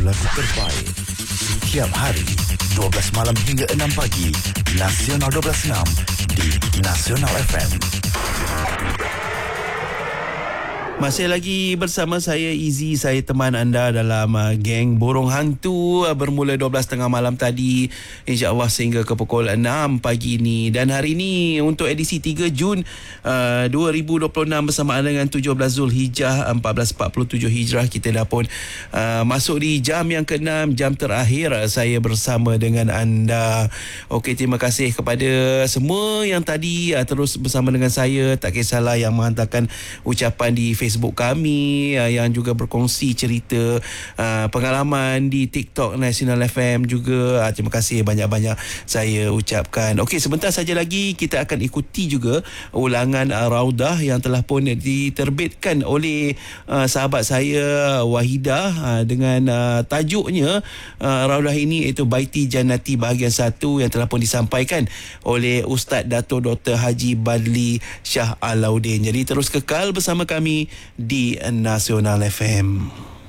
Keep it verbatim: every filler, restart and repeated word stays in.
lagu-lagu terbaik setiap hari dua belas malam hingga enam pagi. Nasional dua belas enam di Nasional F M. Masih lagi bersama saya Izzy, saya teman anda dalam uh, geng Burung Hantu uh, bermula dua belas tiga puluh malam tadi, insya-Allah sehingga ke pukul enam pagi ini. Dan hari ini untuk edisi tiga Jun uh, dua ribu dua puluh enam bersamaan dengan tujuh belas Zulhijjah seribu empat ratus empat puluh tujuh Hijrah, kita dah pun uh, masuk di jam yang keenam, jam terakhir uh, saya bersama dengan anda. Okey, terima kasih kepada semua yang tadi uh, terus bersama dengan saya, tak kisahlah yang menghantarkan ucapan di Facebook Facebook kami, uh, yang juga berkongsi cerita uh, pengalaman di TikTok Nasional F M juga. Uh, terima kasih banyak-banyak saya ucapkan. Okey, sebentar saja lagi kita akan ikuti juga ulangan uh, Raudah yang telah pun diterbitkan oleh uh, sahabat saya Wahidah uh, dengan uh, tajuknya uh, Raudah ini iaitu Baiti Jannati bahagian satu yang telah pun disampaikan oleh Ustaz Dato' Doktor Haji Badli Shah Alauddin. Jadi terus kekal bersama kami di Nasional F M.